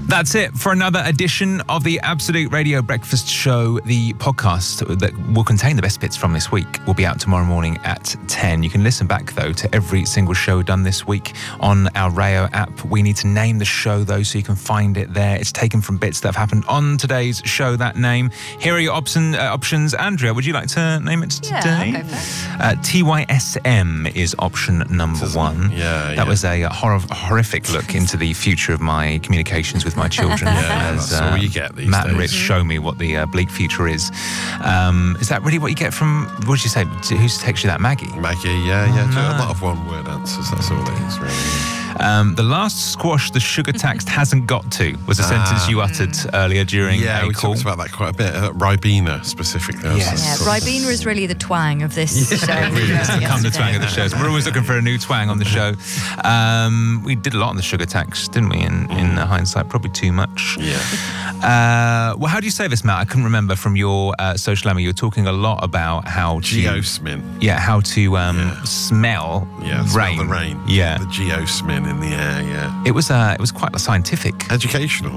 That's it for another edition of the Absolute Radio Breakfast Show. The podcast that will contain the best bits from this week will be out tomorrow morning at 10. You can listen back, though, to every single show done this week on our Rayo app. We need to name the show, though, so you can find it there. It's taken from bits that have happened on today's show, that name. Here are your options. Andrea, would you like to name it today? Yeah, I'll go first. TYSM is option number one. That was a horrific look into the future of my communications with my children. That's all you get these Matt days. and Rich show me what the bleak future is. Is that really what you get from, what did you say, who's texted you that, Maggie? Maggie, a lot of one-word answers, that's all it is, really. The last squash the sugar tax hasn't got to was a sentence you uttered earlier during a we call. talked about that quite a bit. Ribena, specifically. Yes. Ribena is really the twang of this show. It really is become the twang of the show. So we're always looking for a new twang on the show. We did a lot on the sugar tax, didn't we, in hindsight? Probably too much. Well, how do you say this, Matt? I couldn't remember from your social media. You were talking a lot about how to... Geosmin. Yeah, how to smell rain. Smell the rain. Yeah. The geosmin in the air, It was quite scientific. Educational,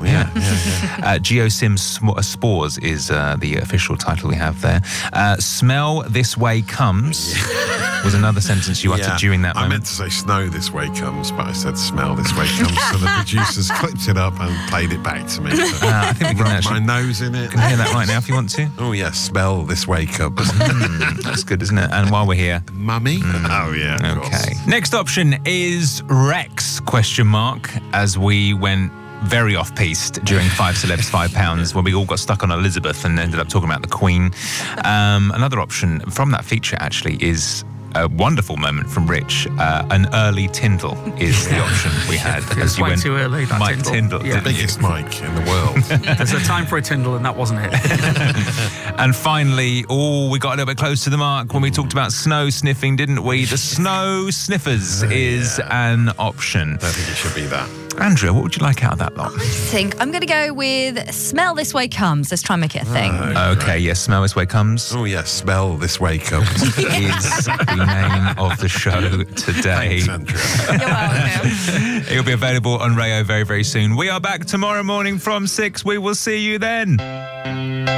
Geosim spores is the official title we have there. Smell this way comes was another sentence you uttered during that moment. I meant to say snow this way comes, but I said smell this way comes. So the producers clipped it up and played it back to me. I think we can rub my nose in it. You can hear that right now if you want to. Oh, yeah, smell this way comes. That's good, isn't it? And while we're here... Mummy? Oh, yeah, of Okay. course. Next option is Rex, question mark, as we went very off-piste during 5 Celebs, £5 when we all got stuck on Elizabeth and ended up talking about the Queen. Another option from that feature, actually, is... a wonderful moment from Rich. An early Tyndall is the option we had. It's way too early, that Mike Tyndall. The biggest mic in the world. There's a time for a Tyndall, and that wasn't it. And finally, we got a little bit close to the mark when we talked about snow sniffing, didn't we? The snow sniffers is an option. I think it should be that. Andrea, what would you like out of that lot? I think I'm going to go with smell this way comes. Let's try and make it a thing. Okay, yes, smell this way comes. Oh, yeah, smell this way comes. Is the name of the show today. Thanks, Andrea. You're welcome. It'll be available on Rayo very, very soon. We are back tomorrow morning from 6. We will see you then.